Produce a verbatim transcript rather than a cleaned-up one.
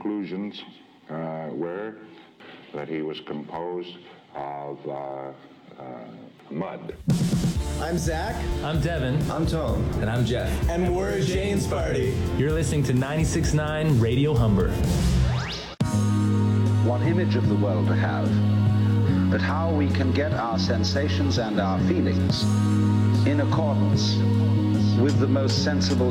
conclusions uh, were that he was composed of uh, uh, mud. I'm Zach. I'm Devin. I'm Tom. And I'm Jeff. And we're Jane's Party. You're listening to ninety-six point nine Radio Humber. What image of the world to have, but how we can get our sensations and our feelings in accordance with the most sensible